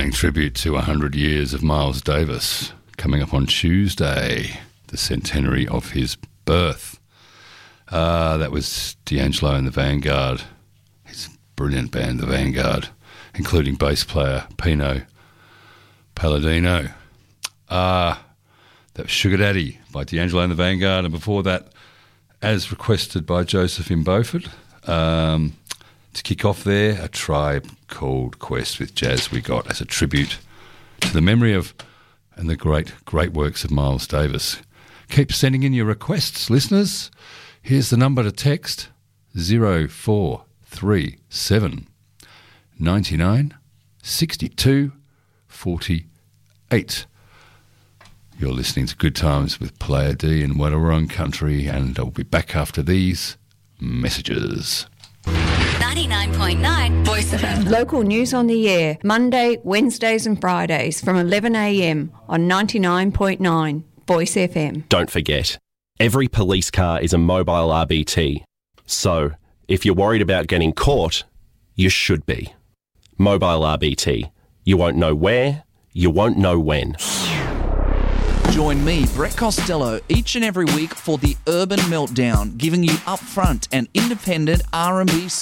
paying tribute to 100 years of Miles Davis, coming up on Tuesday, the centenary of his birth. That was D'Angelo and the Vanguard, his brilliant band, the Vanguard, including bass player Pino Palladino. That was Sugar Daddy by D'Angelo and the Vanguard, and before that, as requested by Josephine Beaufort, to kick off there, A Tribe Called Quest with Jazz We Got, as a tribute to the memory of and the great works of Miles Davis. Keep sending in your requests, listeners. Here's the number to text, 0437 99 62 48. You're listening to Good Times with Player D and Wadawurrung Country, and I'll be back after these messages. 99.9 Voice FM. Local news on the air, Monday, Wednesdays and Fridays from 11 a.m. on 99.9 Voice FM. Don't forget, every police car is a mobile RBT. So, if you're worried about getting caught, you should be. Mobile RBT. You won't know where, you won't know when. Join me, Brett Costello, each and every week for the Urban Meltdown, giving you upfront and independent R&B